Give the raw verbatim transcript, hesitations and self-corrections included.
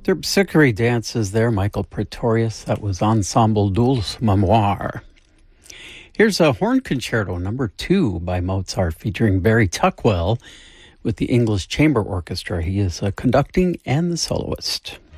Terpsichore dances there, Michael Pretorius. That was Ensemble Dulce Memoir. Here's a horn concerto number two by Mozart featuring Barry Tuckwell with the English Chamber Orchestra. He is a conducting and the soloist.